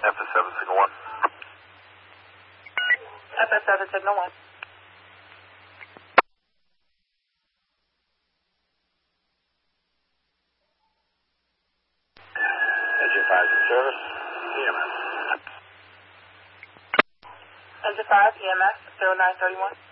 FS7 signal 1. FS7 signal 1. Engine 5 in service. EMS. Engine 5, EMS, 0931.